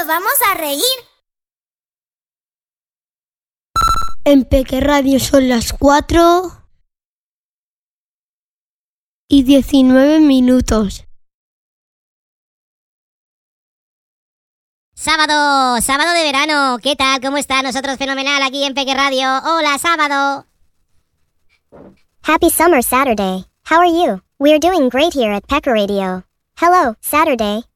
nos vamos a reír. En Peque Radio son las 4:19. Sábado de verano. ¿Qué tal? ¿Cómo está? Nosotros fenomenal aquí en Peque Radio. Hola, sábado. Happy Summer Saturday. How are you? We're doing great here at Pecker Radio. Hello, Saturday.